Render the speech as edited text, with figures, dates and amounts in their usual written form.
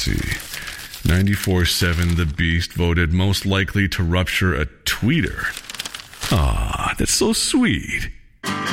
see. 94.7 The Beast voted most likely to rupture a tweeter. Aw, that's so sweet.